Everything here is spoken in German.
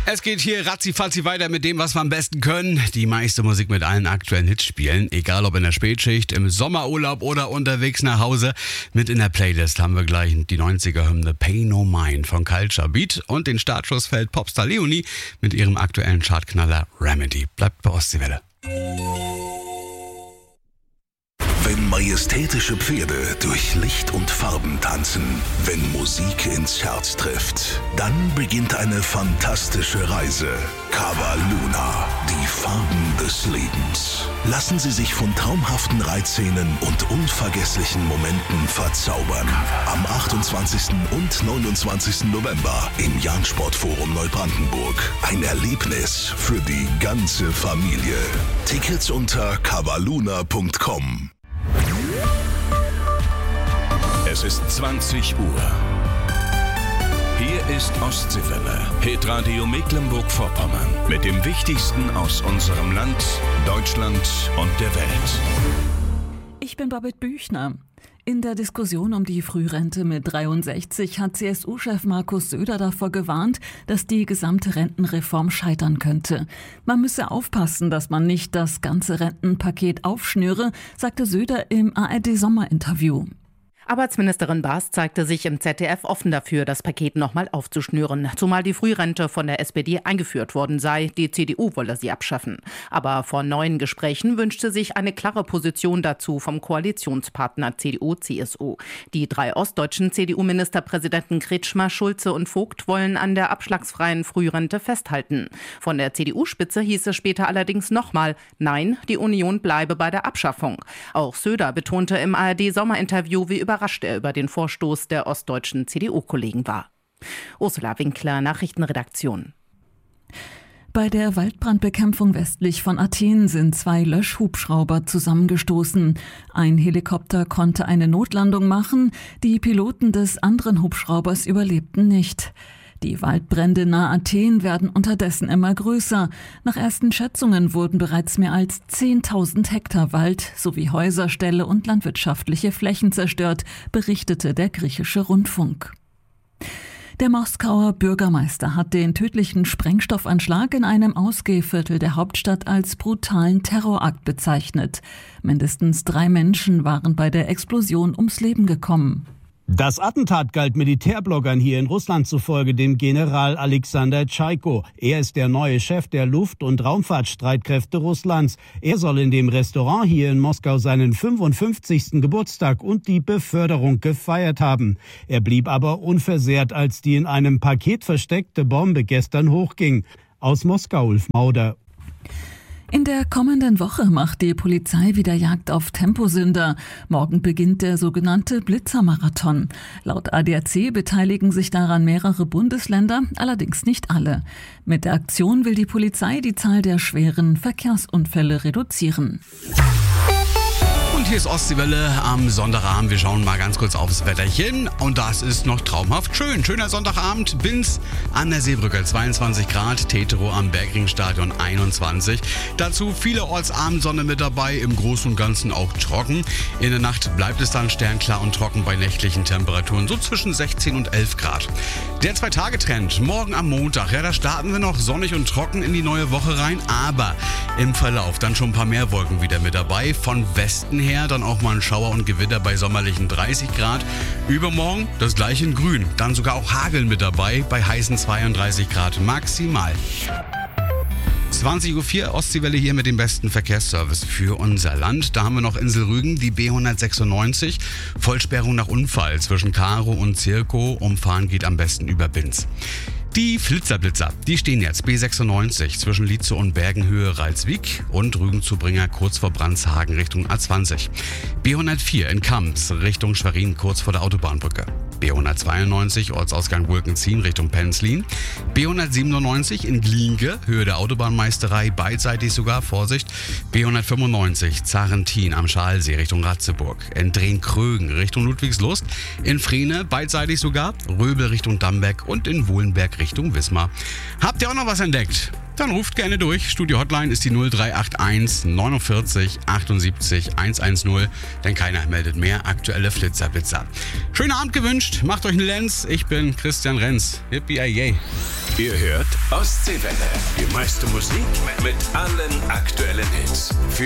Es geht hier ratzi-fatzi weiter mit dem, was wir am besten können. Die meiste Musik mit allen aktuellen Hits spielen. Egal ob in der Spätschicht, im Sommerurlaub oder unterwegs nach Hause. Mit in der Playlist haben wir gleich die 90er-Hymne Pay No Mind von Culture Beat und den Startschuss fällt Popstar Leonie mit ihrem aktuellen Chartknaller Remedy. Bleibt bei Ostseewelle. Wenn majestätische Pferde durch Licht und Farben tanzen, wenn Musik ins Herz trifft, dann beginnt eine fantastische Reise. Cava Luna, die Farben des Lebens. Lassen Sie sich von traumhaften Reitszenen und unvergesslichen Momenten verzaubern. Am 28. und 29. November im Jagdsportforum Neubrandenburg. Ein Erlebnis für die ganze Familie. Tickets unter cavaluna.com. Es ist 20 Uhr. Hier ist Ostseewelle, Hitradio Mecklenburg-Vorpommern. Mit dem Wichtigsten aus unserem Land, Deutschland und der Welt. Ich bin Babette Büchner. In der Diskussion um die Frührente mit 63 hat CSU-Chef Markus Söder davor gewarnt, dass die gesamte Rentenreform scheitern könnte. Man müsse aufpassen, dass man nicht das ganze Rentenpaket aufschnüre, sagte Söder im ARD-Sommerinterview. Arbeitsministerin Baas zeigte sich im ZDF offen dafür, das Paket nochmal aufzuschnüren, zumal die Frührente von der SPD eingeführt worden sei. Die CDU wolle sie abschaffen. Aber vor neuen Gesprächen wünschte sich eine klare Position dazu vom Koalitionspartner CDU-CSU. Die 3 ostdeutschen CDU-Ministerpräsidenten Kretschmer, Schulze und Vogt wollen an der abschlagsfreien Frührente festhalten. Von der CDU-Spitze hieß es später allerdings nochmal, nein, die Union bleibe bei der Abschaffung. Auch Söder betonte im ARD-Sommerinterview, wie überrascht er über den Vorstoß der ostdeutschen CDU-Kollegen war. Ursula Winkler, Nachrichtenredaktion. Bei der Waldbrandbekämpfung westlich von Athen sind 2 Löschhubschrauber zusammengestoßen. Ein Helikopter konnte eine Notlandung machen, die Piloten des anderen Hubschraubers überlebten nicht. Die Waldbrände nahe Athen werden unterdessen immer größer. Nach ersten Schätzungen wurden bereits mehr als 10.000 Hektar Wald sowie Häuserställe und landwirtschaftliche Flächen zerstört, berichtete der griechische Rundfunk. Der Moskauer Bürgermeister hat den tödlichen Sprengstoffanschlag in einem Ausgehviertel der Hauptstadt als brutalen Terrorakt bezeichnet. Mindestens 3 Menschen waren bei der Explosion ums Leben gekommen. Das Attentat galt Militärbloggern hier in Russland zufolge dem General Alexander Tschaiko. Er ist der neue Chef der Luft- und Raumfahrtstreitkräfte Russlands. Er soll in dem Restaurant hier in Moskau seinen 55. Geburtstag und die Beförderung gefeiert haben. Er blieb aber unversehrt, als die in einem Paket versteckte Bombe gestern hochging. Aus Moskau, Ulf Mauder. In der kommenden Woche macht die Polizei wieder Jagd auf Temposünder. Morgen beginnt der sogenannte Blitzermarathon. Laut ADAC beteiligen sich daran mehrere Bundesländer, allerdings nicht alle. Mit der Aktion will die Polizei die Zahl der schweren Verkehrsunfälle reduzieren. Und hier ist Ostseewelle am Sonntagabend. Wir schauen mal ganz kurz aufs Wetterchen. Und das ist noch traumhaft schön. Schöner Sonntagabend. Binz an der Seebrücke 22 Grad. Tetero am Bergringstadion 21. Dazu vielerorts Abendsonne mit dabei. Im Großen und Ganzen auch trocken. In der Nacht bleibt es dann sternklar und trocken bei nächtlichen Temperaturen. So zwischen 16 und 11 Grad. Der 2-Tage-Trend. Morgen am Montag. Ja, da starten wir noch sonnig und trocken in die neue Woche rein. Aber im Verlauf dann schon ein paar mehr Wolken wieder mit dabei. Von Westen her dann auch mal ein Schauer und Gewitter bei sommerlichen 30 Grad. Übermorgen das gleiche in grün. Dann sogar auch Hagel mit dabei bei heißen 32 Grad maximal. 20.04 Uhr, Ostseewelle hier mit dem besten Verkehrsservice für unser Land. Da haben wir noch Insel Rügen, die B196. Vollsperrung nach Unfall zwischen Karo und Zirkow. Umfahren geht am besten über Binz. Die Flitzerblitzer, die stehen jetzt B96 zwischen Lietzow und Bergenhöhe-Ralswiek und Rügen-Zubringer kurz vor Brandshagen Richtung A20. B104 in Kamps Richtung Schwerin kurz vor der Autobahnbrücke. B192 Ortsausgang Wolkenziehen Richtung Penzlin. B197 in Glienke, Höhe der Autobahnmeisterei, beidseitig sogar, Vorsicht. B195 Zarentin am Schalsee Richtung Ratzeburg. In Drehn-Krögen Richtung Ludwigslust. In Frehne, beidseitig sogar, Röbel Richtung Damberg und in Wohlenberg Richtung Wismar. Habt ihr auch noch was entdeckt? Dann ruft gerne durch. Studio Hotline ist die 0381 49 78 110, denn keiner meldet mehr aktuelle Flitzerblitzer. Schönen Abend gewünscht, macht euch einen Lenz. Ich bin Christian Renz. Yippie, yay. Ihr hört Ostseewelle. Die meiste Musik mit allen aktuellen Hits. Für